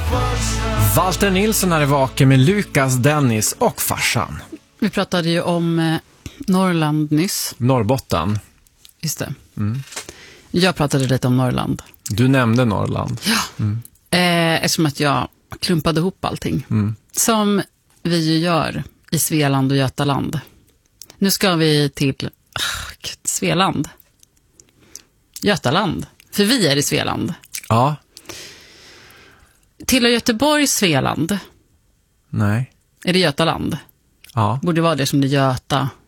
Walter Nilsson är vaken med Lukas, Dennis och farsan. Vi pratade ju om Norrland nyss. Norrbotten. Just det. Jag pratade lite om Norrland. Du nämnde Norrland. Ja. Eftersom att jag klumpade ihop allting. Som vi ju gör i Svealand och Götaland. Nu ska vi till Svealand. Götaland. För vi är i Svealand. Ja. Till Göteborg, Svealand. Nej. Är det Götaland? Ja. Borde vara det som det Göta.